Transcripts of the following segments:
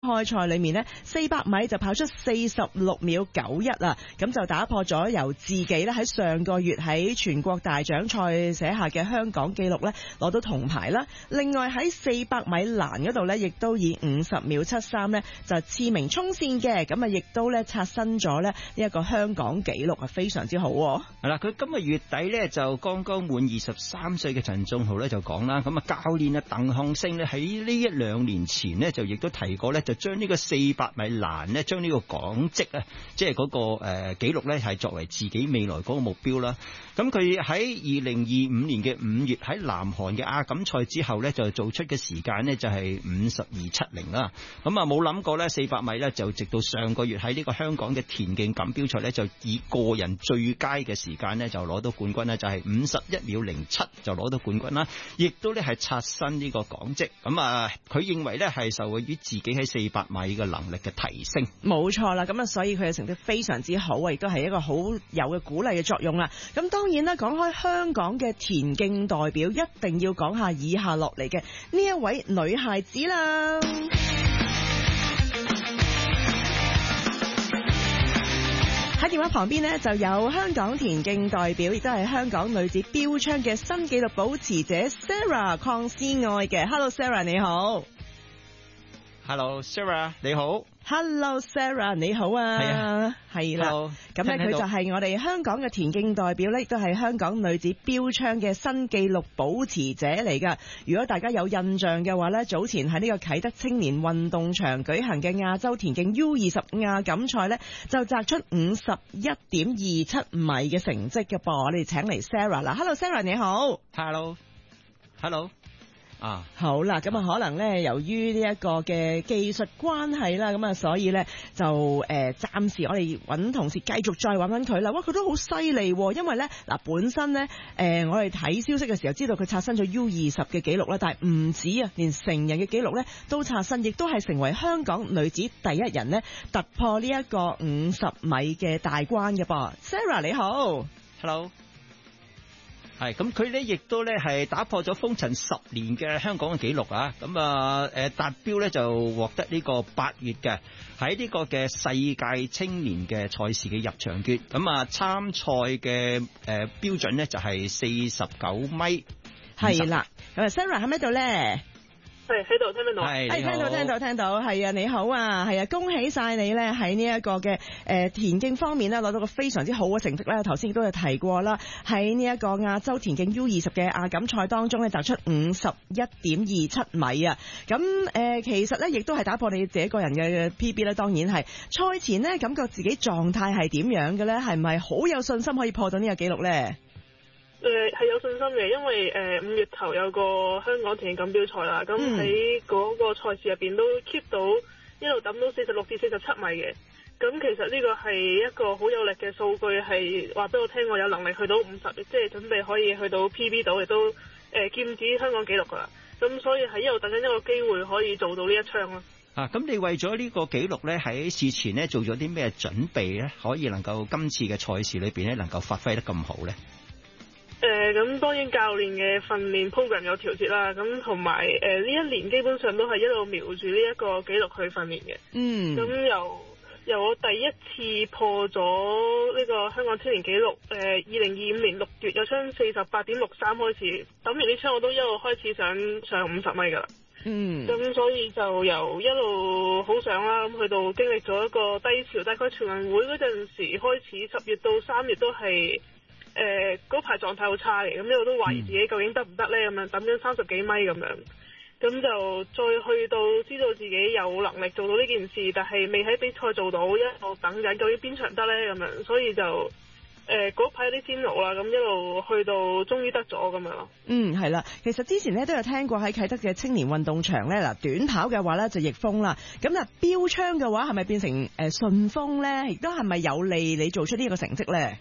開賽裏面呢，400米就跑出46秒91啊，咁就打破咗由自己咧喺上個月喺全國大獎賽寫下嘅香港紀錄咧，攞到銅牌啦。另外喺400米欄嗰度咧，亦都以50秒73咧就次名衝線嘅，咁啊亦都咧刷新咗咧呢一個香港紀錄啊，非常之好。 係啦，佢今個月底咧就剛剛滿23歲嘅陳仲豪咧就講啦，咁啊教練啊鄧漢星咧喺呢1-2年前呢，就亦都提過咧，就將呢個400米欄咧將呢個港績啊，即係嗰個紀錄咧係作為自己未來嗰個目標啦。咁佢喺2025年嘅5月喺南韓嘅亞錦賽之後咧，就做出嘅時間呢，就係52.70啦。咁啊冇諗過咧400米咧就直到上個月喺呢個香港嘅田徑錦標賽咧，就以個人最佳嘅時間咧就攞到冠軍啦，就係51秒07就攞到冠軍啦，亦都咧係刷新呢個港績。咁啊，佢認為咧係受惠於自己喺400米嘅能力嘅提升。 冇錯啦，咁啊，所以佢嘅成績非常之好啊，亦都係一個好有嘅鼓勵嘅作用啦。咁當然啦，講開香港嘅田徑代表，一定要講下以下落嚟嘅呢一位女孩子啦。喺電話旁邊呢，就有香港田徑代表，亦都係香港女子標槍嘅新紀錄保持者 Sarah 鄺思愛嘅。Hello Sarah 你好。 Hello Sarah 你好。 Hello Sarah 你好啊。係啦，咁咧佢就係我哋香港嘅田徑代表咧，亦都係香港女子標槍嘅新紀錄保持者嚟噶。如果大家有印象嘅話咧，早前喺呢個啟德青年運動場舉行嘅亞洲田徑 U20 亞錦賽咧，就擲出51.27米嘅成績嘅噃。我哋請嚟 Sarah 啦。Hello Sarah 你好。 Hello。 好啦，咁啊可能咧由於呢一個嘅技術關係啦，咁啊所以咧就暫時我哋揾同事繼續再揾佢啦。哇，佢都好犀利，因為咧嗱本身咧我哋睇消息嘅時候知道佢刷新咗 U20 嘅紀錄啦，但係唔止啊，連成人嘅紀錄咧都刷新，亦都係成為香港女子第一人咧突破呢一個50米嘅大關嘅噃。Sarah 你好。 Hello。係咁，佢咧亦都咧係打破咗風塵10年嘅香港嘅紀錄啊！咁啊達標咧就獲得呢個8月嘅喺呢個嘅世界青年嘅賽事嘅入場券。咁啊參賽嘅標準咧就係49米。係啦，咁啊 Sarah 喺咩度咧？ 係喺度，聽唔聽到？ 係聽到，係啊，你好啊，係啊，恭喜晒你咧喺呢一個嘅田徑方面咧攞到個非常之好嘅成績咧。頭先亦都有提過啦，喺呢一個亞洲田徑 U20 嘅亞錦賽當中咧擲出51.27米啊。咁其實咧亦都係打破你自己個人嘅 PB 咧。當然係賽前咧感覺自己狀態係點樣嘅咧？係咪好有信心可以破到呢個紀錄咧？ 係有信心嘅，因為5月頭有個香港田徑錦標賽啦，咁喺嗰個賽事入邊都 keep 到一路抌到46至47米嘅，咁其實呢個係一個好有力嘅數據，係話俾我聽我有能力去到50，即係準備可以去到 PB 度，亦都劍指香港紀錄噶啦，咁所以係一路等緊一個機會可以做到呢一槍啦。 咁你為咗呢個紀錄咧喺事前咧做咗啲咩準備咧，可以能夠今次嘅賽事裏邊咧能夠發揮得咁好咧？ 咁當然教練嘅訓練 program 有調節啦，咁同埋呢一年基本上都係一路瞄住呢一個紀錄去訓練嘅。咁由我第一次破咗呢個香港青年紀錄，2025年6月有槍48.63開始，抌完呢槍我都一路開始想上50米噶啦。咁所以就由一路好上啦，咁去到經歷咗一個低潮，大概全運會嗰陣時開始，10月到3月都係嗰排狀態好差嚟，咁一路都懷疑自己究竟得唔得呢，咁樣抌咗30幾米咁樣，咁就再去到知道自己有能力做到呢件事，但係未喺比賽做到，一路等緊究竟邊場得呢咁樣，所以就嗰排有啲煎熬啦，咁一路去到終於得咗咁樣咯。係啦，其實之前咧都有聽過喺啟德嘅青年運動場咧，嗱短跑嘅話咧就逆風啦，咁標槍嘅話係咪變成順風咧？亦都係咪有利你做出呢個成績咧？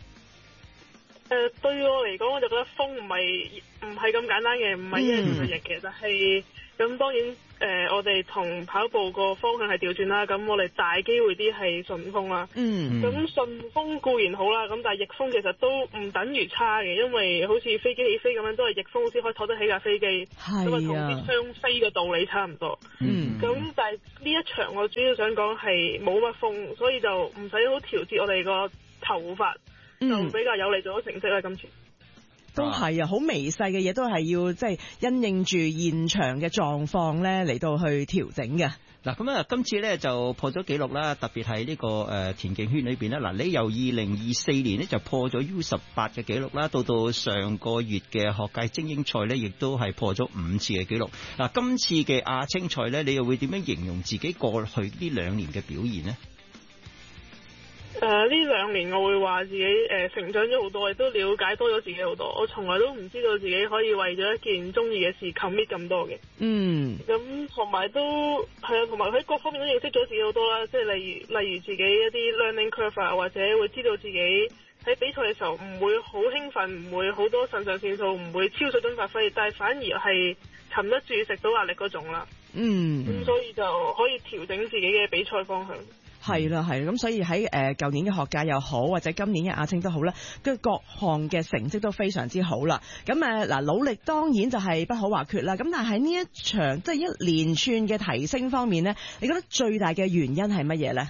對我嚟講，我就覺得風唔係咁簡單嘅，唔係一日就逆嘅，但係咁當然我哋同跑步個方向係調轉啦，咁我哋大機會啲係順風啦。咁順風固然好啦，咁但係逆風其實都唔等於差嘅，因為好似飛機起飛咁樣，都係逆風先可以拖得起架飛機，咁啊同啲雙飛嘅道理差唔多。咁但係呢一場我主要想講係冇乜風，所以就唔使好調節我哋個頭髮，就比較有利做咗成績啦。今次都係啊，好微細嘅嘢都係要即係因應住現場嘅狀況咧嚟到去調整嘅。 嗱，咁啊，今次咧就破咗紀錄啦，特別係呢個田徑圈裏邊咧。嗱，你由2024年咧就破咗 U18 嘅紀錄啦，到上個月嘅學界精英賽咧，亦都係破咗5次嘅紀錄。嗱，今次嘅亞青賽咧，你又會點樣形容自己過去呢2年嘅表現呢？ 呢2年我會話自己成長咗好多，亦都了解多咗自己好多。我從來都唔知道自己可以為咗一件中意嘅事 commit 咁多嘅。咁同埋都係啊，同埋喺各方面都認識咗自己好多啦。即係例如自己一啲 learning curve 啊，或者會知道自己喺比賽嘅時候唔會好興奮，唔會好多腎上腺素，唔會超水準發揮，但係反而係沉得住食到壓力嗰種啦。咁所以就可以調整自己嘅比賽方向。 係啦，咁所以喺舊年嘅學界又好，或者今年嘅亞青都好啦，跟各項嘅成績都非常之好啦。咁嗱，努力當然就係不可或缺啦。咁但係喺呢一場即係一連串嘅提升方面呢，你覺得最大嘅原因係乜嘢呢？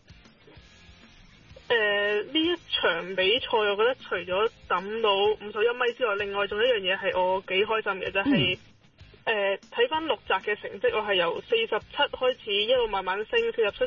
呢一場比賽，我覺得除咗抌到51米之外，另外仲有一樣嘢係我幾開心嘅，就係睇翻陸澤嘅成績，我係由47開始一路慢慢升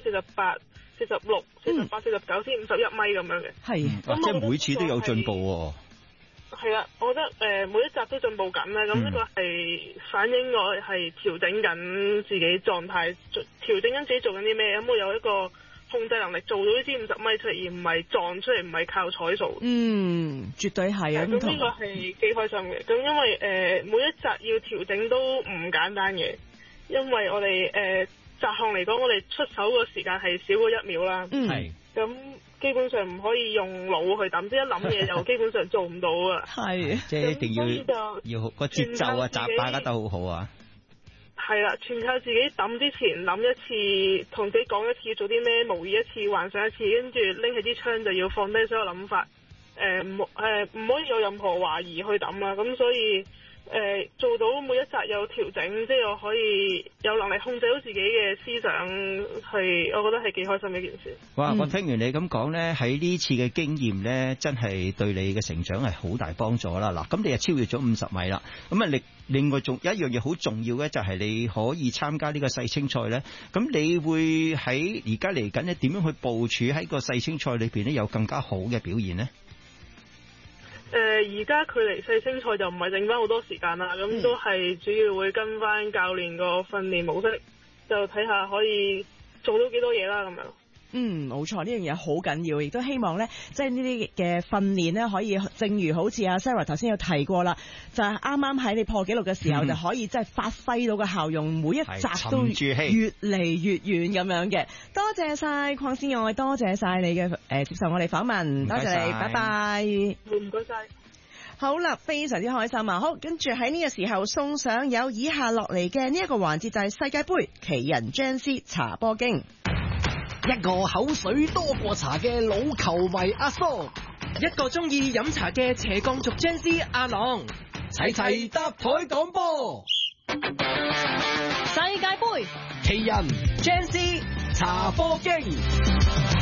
，47、48、46、48、49先51米咁樣嘅。係， 即係每次都有進步喎。 係啦，我覺得每一集都進步緊啦，咁呢個係反映我係調整緊自己狀態，調整緊自己做緊啲咩，咁我有一個控制能力做到呢支50米出嚟，而唔係撞出嚟，唔係靠彩數。 絕對係啊。 咁呢個係幾開心嘅。咁因為每一集要調整都唔簡單嘅，因為我哋雜項嚟講，我哋出手個時間係少過1秒啦。係。咁基本上唔可以用腦去抌，即係一諗嘢就基本上做唔到啊。係。即係一定要個節奏啊，把握得好好啊。 係啦，全靠自己抌之前諗一次，同自己講一次要做啲咩，模擬一次，幻想一次，跟住拎起支槍就要放低所有諗法，唔可以有任何懷疑去抌啦。咁所以做到每一集有調整，即係我可以有能力控制到自己嘅思想，係我覺得係幾開心嘅一件事。 哇！我聽完你咁講呢，喺呢次嘅經驗呢，真係對你嘅成長係好大幫助啦。嗱，咁你又超越咗50米啦。咁啊，另外仲有一樣嘢好重要嘅，就係你可以參加呢個世青賽呢。咁你會喺而家嚟緊呢，點樣去部署喺個世青賽裏邊呢，有更加好嘅表現呢？ 而家距離世青賽就唔係剩翻好多時間啦，咁都係主要會跟翻教練個訓練模式，就睇下可以做到幾多嘢啦咁樣。 冇錯，呢樣嘢好緊要，亦都希望咧，即係呢啲嘅訓練咧，可以正如好似阿 Sarah 頭先有提過啦，就係啱啱喺你破紀錄嘅時候，就可以即係發揮到個效用，每一集都越嚟越遠咁樣嘅。多謝晒鄺思愛，多謝晒你嘅接受我哋訪問，多謝你，拜拜。 唔該晒。 好啦，非常之開心啊！好，跟住喺呢個時候送上有以下落嚟嘅呢一個環節，就係世界盃奇人張師茶波經。 一個口水多過茶嘅老球迷阿蘇， 一個中意飲茶嘅斜槓族張師阿朗，齊齊搭台講波。 世界盃奇人張師茶波經。